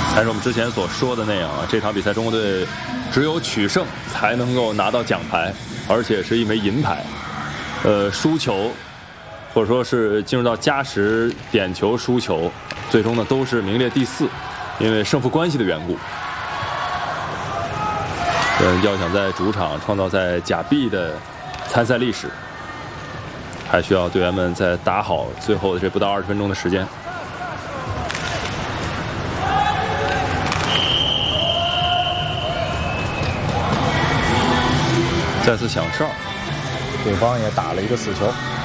还是我们之前所说的那样啊，这场比赛中国队只有取胜才能够拿到奖牌，而且是一枚银牌。输球或者说是进入到加时点球输球，最终呢都是名列第4，因为胜负关系的缘故。要想在主场创造在甲 B 的参赛历史，还需要队员们再打好最后的这不到20分钟的时间。再次响哨， 对方也打了一个4球。